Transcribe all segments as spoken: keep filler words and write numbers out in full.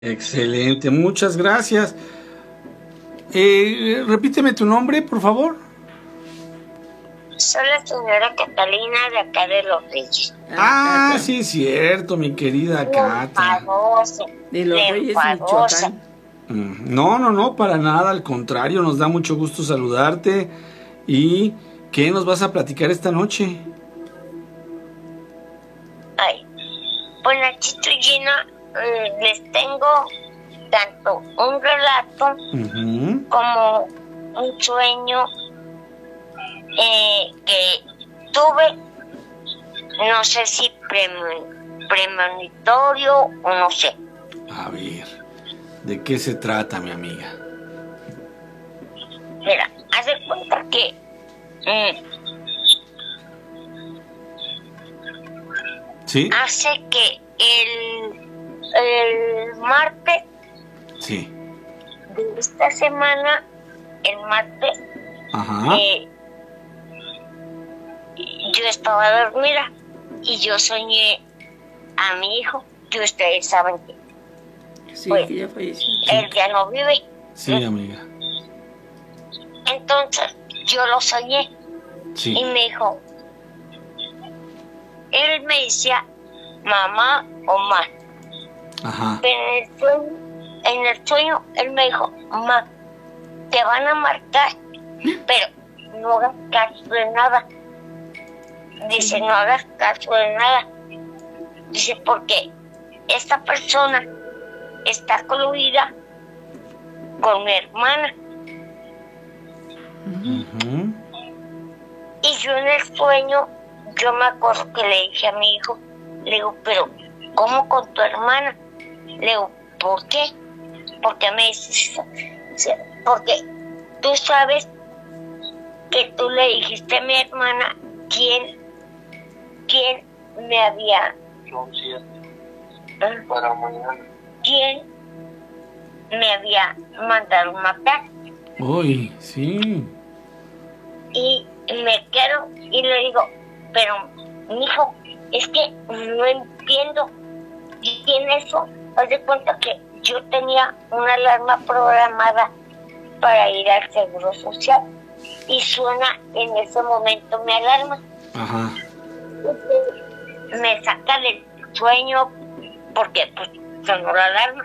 Excelente, muchas gracias. Eh, repíteme tu nombre, por favor. Soy la señora Catalina de acá de Los Reyes. Ah, Cata. Sí, es cierto, mi querida Cata. Enfadoso, De Los Reyes, enfadosa. Michoacán. No, no, no, para nada, al contrario, nos da mucho gusto saludarte. ¿Y qué nos vas a platicar esta noche? Ay, pues Nachito y Gina, eh, les tengo tanto un relato Uh-huh. como un sueño eh, que tuve, no sé si prem- premonitorio o no sé. A ver, ¿de qué se trata, mi amiga? Mira, haz de cuenta que mm, ¿Sí? hace que el, el martes Sí. de esta semana, el martes, Ajá. eh, yo estaba dormida y yo soñé a mi hijo, que ustedes saben que Sí, pues, que ya falleció. él ya no vive. Sí, amiga. Entonces yo lo soñé Sí. y me dijo, él me decía mamá o mamá, Ajá. pero en el sueño, en el sueño él me dijo, mamá, te van a marcar, pero no hagas caso de nada. Dice, no hagas caso de nada. Dice, porque esta persona está coludida con mi hermana. Uh-huh. Y yo en el sueño, yo me acuerdo que le dije a mi hijo, le digo, pero ¿cómo con tu hermana? Le digo, ¿por qué? ¿Por qué me dices eso? Dice, porque tú sabes que tú le dijiste a mi hermana quién, quién me había... ¿eh? Para mañana. ¿Quién me había mandado matar? Uy, sí. Y me quedo y le digo, pero mijo, es que no entiendo. Y en eso, haz de cuenta que yo tenía una alarma programada para ir al Seguro Social y suena en ese momento mi alarma. Ajá. Me saca del sueño porque pues sonó la alarma.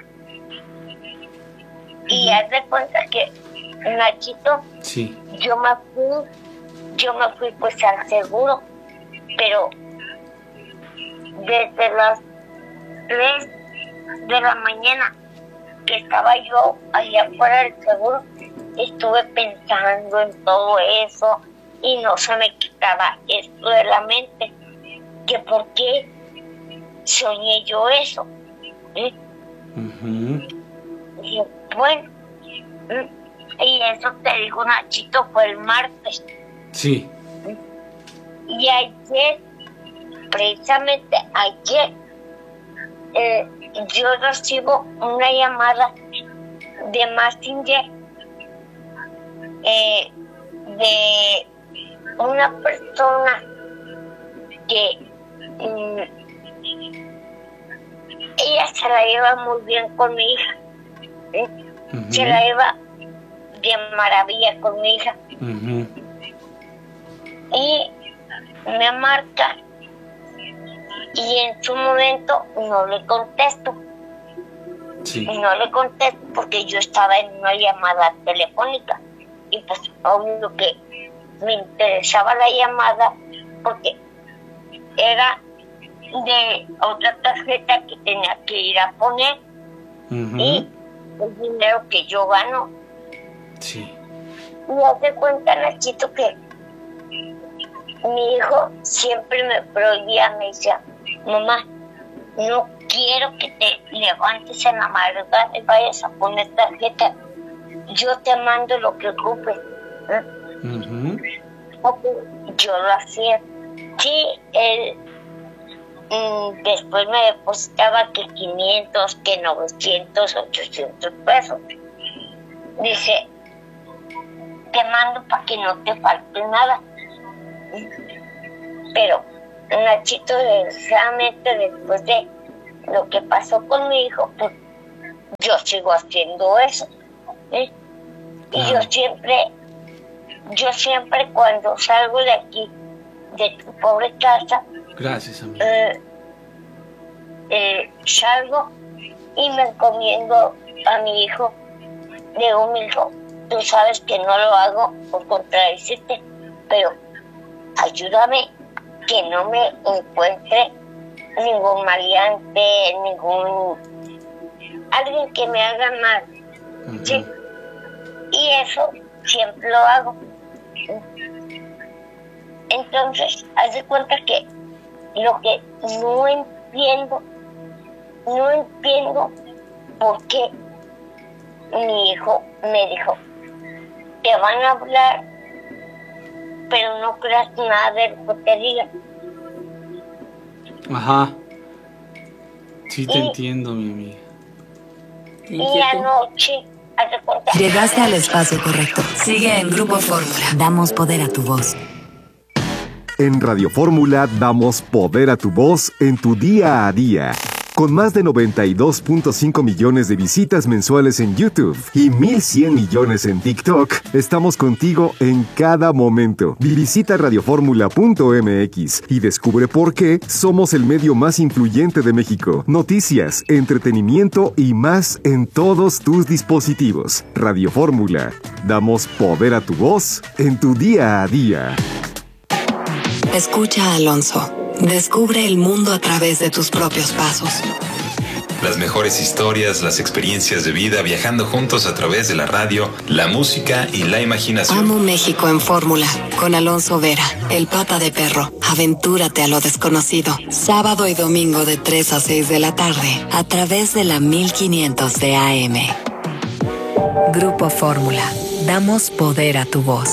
Y haz de cuenta que Nachito, Sí. yo me fui, yo me fui pues al seguro, pero desde las tres de la mañana que estaba yo allá afuera del seguro, estuve pensando en todo eso y no se me quitaba esto de la mente, que por qué soñé yo eso. ¿eh? Uh-huh. Y bueno, y eso te digo, Nachito, fue el martes. Sí. Y ayer, precisamente ayer, eh, yo recibo una llamada de Messenger eh, de una persona que mm, ella se la lleva muy bien con mi hija. ¿eh? Uh-huh. Se la lleva de maravilla con mi hija. Uh-huh. Y me marca y en su momento no le contesto. Sí. No le contesto porque yo estaba en una llamada telefónica y pues obvio que me interesaba la llamada porque era de otra tarjeta que tenía que ir a poner. Uh-huh. Y el dinero que yo gano. Sí. Y hace cuenta, Nachito, que mi hijo siempre me prohibía, me decía, mamá, no quiero que te levantes en la madrugada y vayas a poner tarjeta. Yo te mando lo que ocupes. ¿eh? Uh-huh. Okay. Yo lo hacía. Sí, él mm, después me depositaba que quinientos, que novecientos, ochocientos pesos. Dice, te mando para que no te falte nada. Pero Nachito, desgraciadamente, después de lo que pasó con mi hijo, pues yo sigo haciendo eso. ¿eh? Y Ah. yo siempre, yo siempre cuando salgo de aquí, de tu pobre casa, Gracias, amiga. eh, eh, salgo y me encomiendo a mi hijo. Le digo, mi hijo, tú sabes que no lo hago por contradecirte, pero ayúdame que no me encuentre ningún maleante, ningún... alguien que me haga mal, Ujú. ¿sí? Y eso siempre lo hago. Entonces, haz de cuenta que lo que no entiendo, no entiendo por qué mi hijo me dijo, te van a hablar, pero no creas nada de lo que te digan. Ajá. Sí te Y- entiendo, mi amiga. Qué Y inquieto. anoche, haz de cuenta, Llegaste al espacio correcto. Sigue en Grupo Fórmula. Damos poder a tu voz. En Radio Fórmula damos poder a tu voz en tu día a día. Con más de noventa y dos punto cinco millones de visitas mensuales en YouTube y mil cien millones en TikTok, estamos contigo en cada momento. Visita radioformula punto m x y descubre por qué somos el medio más influyente de México. Noticias, entretenimiento y más en todos tus dispositivos. Radio Fórmula. Damos poder a tu voz en tu día a día. Escucha a Alonso. Descubre el mundo a través de tus propios pasos. Las mejores historias, las experiencias de vida, viajando juntos a través de la radio, la música y la imaginación. Amo México en Fórmula, con Alonso Vera, el pata de perro. Aventúrate a lo desconocido. Sábado y domingo de tres a seis de la tarde, a través de la mil quinientos de A M. Grupo Fórmula. Damos poder a tu voz.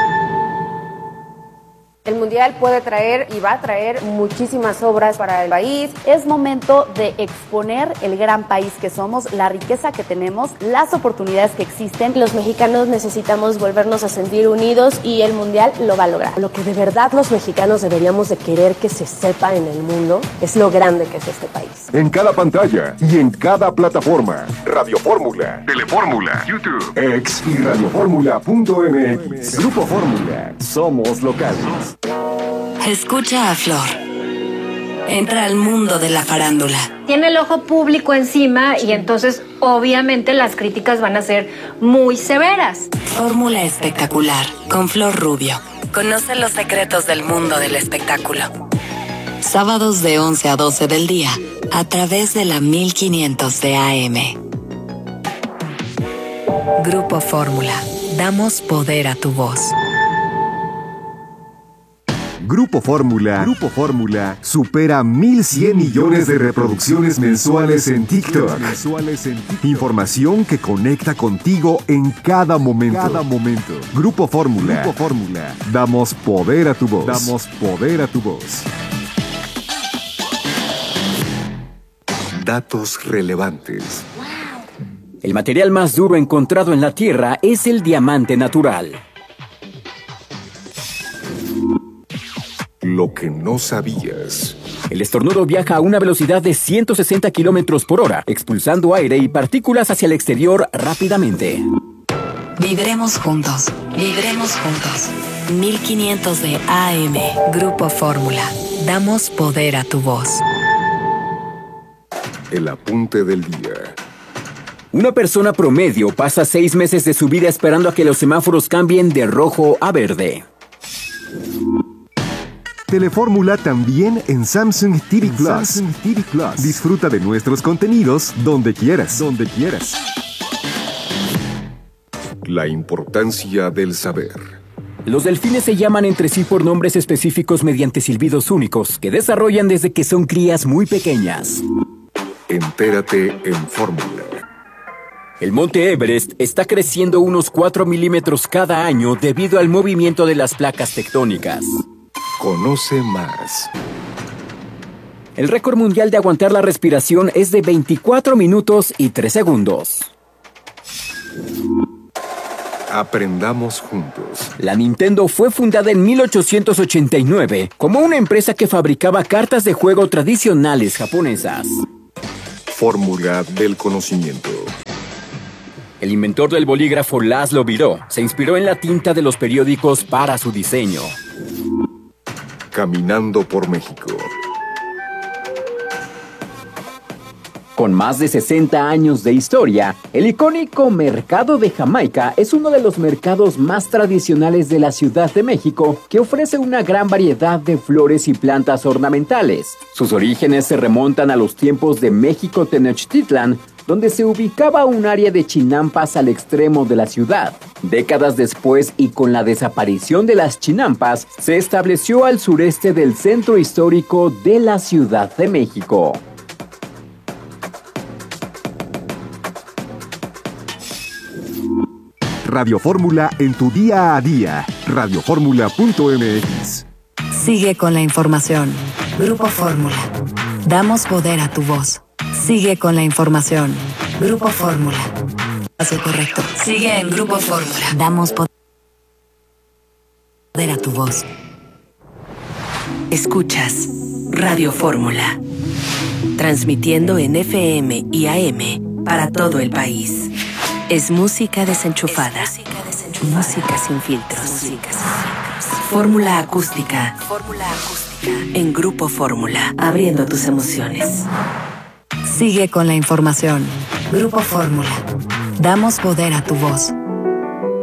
El Mundial puede traer y va a traer muchísimas obras para el país. Es momento de exponer el gran país que somos, la riqueza que tenemos, las oportunidades que existen. Los mexicanos necesitamos volvernos a sentir unidos y el Mundial lo va a lograr. Lo que de verdad los mexicanos deberíamos de querer que se sepa en el mundo es lo grande que es este país. En cada pantalla y en cada plataforma. Radio Fórmula, Telefórmula, YouTube, X y radioformula punto m x. Grupo Fórmula. Somos locales. Escucha a Flor. Entra al mundo de la farándula. Tiene el ojo público encima y entonces obviamente las críticas van a ser muy severas. Fórmula espectacular con Flor Rubio. Conoce los secretos del mundo del espectáculo. Sábados de once a doce del día, a través de la mil quinientos de A M. Grupo Fórmula. Damos poder a tu voz. Grupo Fórmula, Grupo Fórmula supera mil cien millones de reproducciones mensuales en TikTok. Información que conecta contigo en cada momento. Cada momento. Grupo Fórmula, Grupo Fórmula. Damos poder a tu voz. Damos poder a tu voz. Datos relevantes. El material más duro encontrado en la Tierra es el diamante natural. Lo que no sabías. El estornudo viaja a una velocidad de ciento sesenta kilómetros por hora, expulsando aire y partículas hacia el exterior rápidamente. Vibremos juntos. Vibremos juntos. mil quinientos de A M. Grupo Fórmula. Damos poder a tu voz. El apunte del día. Una persona promedio pasa seis meses de su vida esperando a que los semáforos cambien de rojo a verde. Telefórmula también en Samsung T V Plus. Samsung T V Plus. Disfruta de nuestros contenidos donde quieras. Donde quieras. La importancia del saber. Los delfines se llaman entre sí por nombres específicos mediante silbidos únicos que desarrollan desde que son crías muy pequeñas. Entérate en Fórmula. El monte Everest está creciendo unos cuatro milímetros cada año debido al movimiento de las placas tectónicas. Conoce más. El récord mundial de aguantar la respiración es de veinticuatro minutos y tres segundos. Aprendamos juntos. La Nintendo fue fundada en mil ochocientos ochenta y nueve como una empresa que fabricaba cartas de juego tradicionales japonesas. Fórmula del conocimiento. El inventor del bolígrafo Laszlo Biró se inspiró en la tinta de los periódicos para su diseño. Caminando por México. Con más de sesenta años de historia, el icónico Mercado de Jamaica es uno de los mercados más tradicionales de la Ciudad de México, que ofrece una gran variedad de flores y plantas ornamentales. Sus orígenes se remontan a los tiempos de México Tenochtitlan, donde se ubicaba un área de chinampas al extremo de la ciudad. Décadas después, y con la desaparición de las chinampas, se estableció al sureste del centro histórico de la Ciudad de México. Radio Fórmula en tu día a día. radio fórmula punto m x. Sigue con la información. Grupo Fórmula. Damos poder a tu voz. Sigue con la información. Grupo Fórmula. Hace correcto. Sigue en Grupo Fórmula. Damos poder a tu voz. Escuchas Radio Fórmula. Transmitiendo en F M y A M para todo el país. Es música desenchufada. Es música desenchufada. Música sin filtros. Música sin filtros. Fórmula acústica. Fórmula acústica. En Grupo Fórmula. Abriendo tus emociones. Sigue con la información. Grupo Fórmula. Damos poder a tu voz.